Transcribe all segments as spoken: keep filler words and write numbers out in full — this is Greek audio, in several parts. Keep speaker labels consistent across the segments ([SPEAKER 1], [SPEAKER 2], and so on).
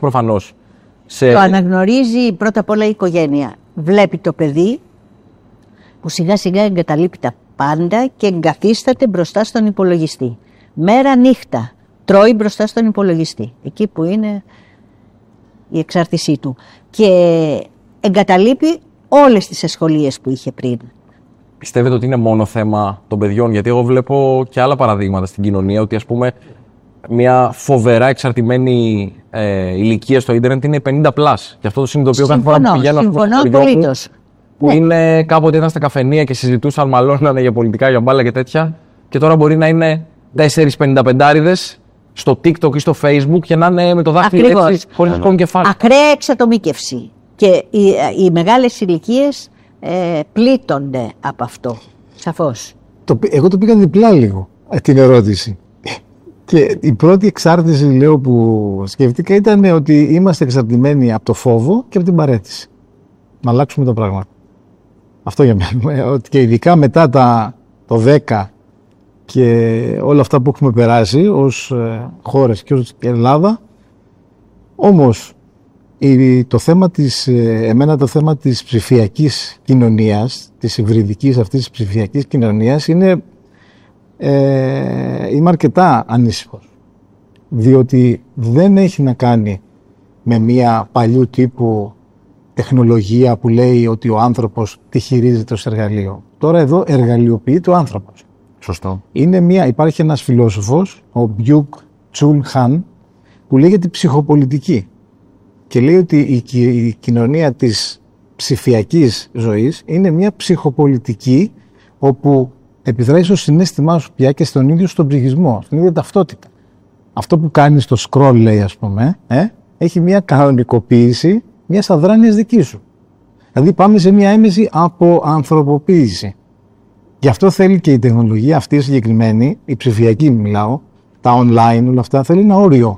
[SPEAKER 1] προφανώς. Σε...
[SPEAKER 2] Το αναγνωρίζει πρώτα απ' όλα η οικογένεια. Βλέπει το παιδί που σιγά σιγά εγκαταλείπει τα πάντα και εγκαθίσταται μπροστά στον υπολογιστή. Μέρα νύχτα τρώει μπροστά στον υπολογιστή. Εκεί που είναι η εξάρτησή του. Και εγκαταλείπει όλες τις ασχολίες που είχε πριν.
[SPEAKER 1] Πιστεύετε ότι είναι μόνο θέμα των παιδιών? Γιατί εγώ βλέπω και άλλα παραδείγματα στην κοινωνία, ότι ας πούμε μια φοβερά εξαρτημένη ε, ηλικία στο ίντερνετ είναι πενήντα πλας. Και αυτό το συνειδητοποιώ κάθε φορά που πηγαίνω.
[SPEAKER 2] Συμφωνώ απολύτως.
[SPEAKER 1] Που ναι. είναι κάποτε ήταν στα καφενεία και συζητούσαν, μαλώνανε για πολιτικά, για μπάλα και τέτοια. Και τώρα μπορεί να είναι τέσσερις πενηνταπεντάριδες στο TikTok ή στο Facebook και να είναι με το δάχτυλο έτσι, χωρίς να σηκώνουν κεφάλι.
[SPEAKER 2] Ακραία εξατομίκευση. Και οι, οι μεγάλες ηλικίες ε, πλήττονται από αυτό. Σαφώς.
[SPEAKER 3] Το, εγώ το πήγα διπλά λίγο την ερώτηση. Και η πρώτη εξάρτηση, λέω, που σκέφτηκα ήταν ότι είμαστε εξαρτημένοι από το φόβο και από την παραίτηση. Να αλλάξουμε τα πράγματα. Αυτό για μένα. Και ειδικά μετά τα, το δέκα και όλα αυτά που έχουμε περάσει ως ε, χώρες και ως Ελλάδα. Όμως, η, το θέμα της, ε, εμένα το θέμα της ψηφιακής κοινωνίας, της υβριδικής αυτής της ψηφιακής κοινωνίας είναι, ε, είμαι αρκετά ανήσυχος. Διότι δεν έχει να κάνει με μια παλιού τύπου τεχνολογία που λέει ότι ο άνθρωπος τη χειρίζεται ως εργαλείο. Τώρα εδώ εργαλειοποιείται ο άνθρωπος.
[SPEAKER 1] Σωστό.
[SPEAKER 3] Είναι μια, υπάρχει ένας φιλόσοφος, ο Μπιουκ Τσουν Χαν, που λέει για την ψυχοπολιτική. Και λέει ότι η, η κοινωνία της ψηφιακής ζωής είναι μια ψυχοπολιτική όπου επιδράει στο συναίσθημά σου πια και στον ίδιο στον ψυχισμό, στην ίδια ταυτότητα. Αυτό που κάνει στο scroll, λέει, ας πούμε, ε, έχει μια κανονικοποίηση μιας αδράνειας δική σου. Δηλαδή πάμε σε μια έμεση από ανθρωποποίηση. Γι' αυτό θέλει και η τεχνολογία αυτή συγκεκριμένη, η ψηφιακή μιλάω, τα online, όλα αυτά, θέλει ένα όριο.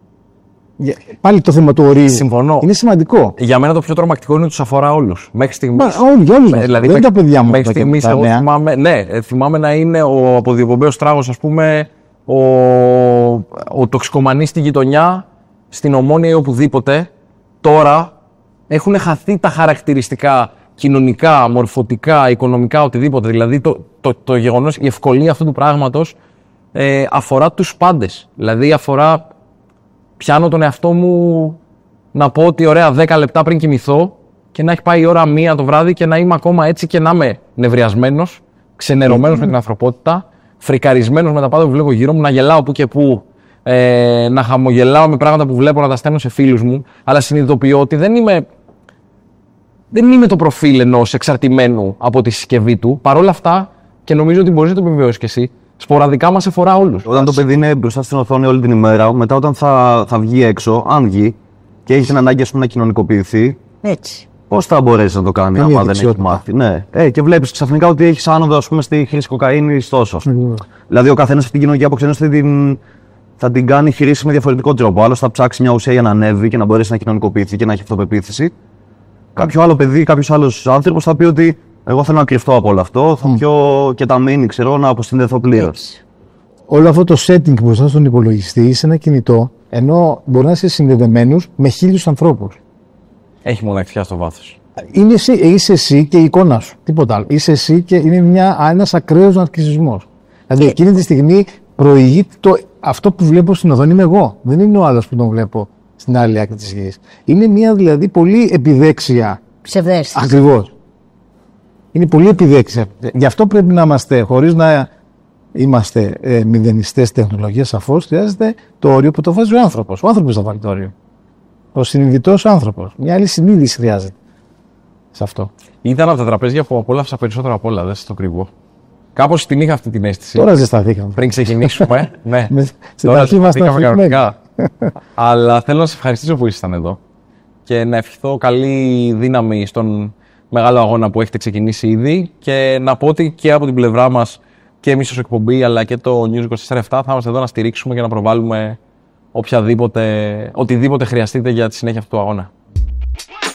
[SPEAKER 3] Πάλι το θέμα του ορίου.
[SPEAKER 1] Συμφωνώ.
[SPEAKER 3] Είναι σημαντικό.
[SPEAKER 1] Για μένα το πιο τρομακτικό είναι ότι τους αφορά όλους. Μέχρι στιγμής.
[SPEAKER 3] Όλοι, όλοι.
[SPEAKER 1] Δηλαδή,
[SPEAKER 3] δεν τα παιδιά μου.
[SPEAKER 1] Μέχρι στιγμής, εγώ θυμάμαι, ναι, θυμάμαι να είναι ο αποδιοπομπαίος τράγος, ας πούμε, ο, ο τοξικομανής στη γειτονιά, στην Ομόνια ή οπουδήποτε. Τώρα έχουν χαθεί τα χαρακτηριστικά κοινωνικά, μορφωτικά, οικονομικά, οτιδήποτε. Δηλαδή το, το, το, το γεγονός, η ευκολία αυτού του πράγματος ε, αφορά τους πάντες. Δηλαδή αφορά, πιάνω τον εαυτό μου να πω ότι ωραία δέκα λεπτά πριν κοιμηθώ και να έχει πάει η ώρα μία το βράδυ και να είμαι ακόμα έτσι και να είμαι νευριασμένος, ξενερωμένος mm-hmm. με την ανθρωπότητα, φρικαρισμένος με τα πάντα που βλέπω γύρω μου, να γελάω που και που, ε, να χαμογελάω με πράγματα που βλέπω, να τα στέλνω σε φίλους μου, αλλά συνειδητοποιώ ότι δεν είμαι, δεν είμαι το προφίλ ενός εξαρτημένου από τη συσκευή του. Παρ' όλα αυτά, και νομίζω ότι μπορείς να το επιβεβαιώσεις κι εσύ, σποραδικά μας αφορά όλους.
[SPEAKER 4] Όταν το παιδί είναι μπροστά στην οθόνη όλη την ημέρα, μετά όταν θα, θα βγει έξω, αν βγει και έχει την ανάγκη, ας πούμε, να κοινωνικοποιηθεί,
[SPEAKER 2] έτσι.
[SPEAKER 4] Πώς θα μπορέσει να το κάνει, άμα δεν έχει μάθει. Ναι. Ε, και βλέπεις ξαφνικά ότι έχει άνοδο, ας πούμε, στη χρήση κοκαίνης τόσο. Mm. Δηλαδή, ο καθένας αυτή την κοινωνική αποξένωση θα την, θα την κάνει χρήση με διαφορετικό τρόπο. Άλλος θα ψάξει μια ουσία για να ανέβει και να μπορέσει να κοινωνικοποιηθεί και να έχει αυτοπεποίθηση. Κάποιο άλλο παιδί, κάποιο άλλο άνθρωπο θα πει ότι εγώ θέλω να κρυφτώ από όλο αυτό, θα mm. πιω και τα μήνυ, ξέρω, να αποσυνδεθώ πλήρως.
[SPEAKER 3] Όλο αυτό το setting μπροστά στον υπολογιστή είσαι ένα κινητό, ενώ μπορεί να είσαι συνδεδεμένος με χίλιους ανθρώπους.
[SPEAKER 1] Έχει μοναξιά στο βάθος.
[SPEAKER 3] Είναι εσύ, είσαι εσύ και η εικόνα σου. Τίποτα άλλο. Είσαι εσύ και είναι μια, ένας ακραίος ναρκισσισμός. Δηλαδή εκείνη τη στιγμή προηγείται το, αυτό που βλέπω στην οθόνη είμαι εγώ. Δεν είναι ο άλλος που τον βλέπω στην άλλη άκρη της γης. Είναι μια δηλαδή πολύ επιδέξια.
[SPEAKER 2] Ψευδέστηση.
[SPEAKER 3] Ακριβώς. Είναι πολύ επιδέξια. Γι' αυτό πρέπει να είμαστε, χωρίς να είμαστε ε, μηδενιστές τεχνολογίας, σαφώς χρειάζεται το όριο που το βάζει ο άνθρωπος. Ο άνθρωπος θα βάλει το όριο. Ο συνειδητός άνθρωπος. Μια άλλη συνείδηση χρειάζεται σε αυτό.
[SPEAKER 1] Ήταν από τα τραπέζια που απόλαυσα περισσότερο απ' όλα, δεν σας το κρύβω. Κάπως την είχα αυτή την αίσθηση.
[SPEAKER 3] Τώρα ζεσταθήκαμε.
[SPEAKER 1] Πριν ξεκινήσουμε. Ναι,
[SPEAKER 3] στην αρχή μας τα
[SPEAKER 1] κανονικά. Αλλά θέλω να σας ευχαριστήσω που ήσασταν εδώ και να ευχηθώ καλή δύναμη στον μεγάλο αγώνα που έχετε ξεκινήσει ήδη και να πω ότι και από την πλευρά μας και εμείς ως εκπομπή αλλά και το News είκοσι τέσσερα επτά θα είμαστε εδώ να στηρίξουμε και να προβάλλουμε οποιαδήποτε, οτιδήποτε χρειαστείτε για τη συνέχεια αυτού του αγώνα.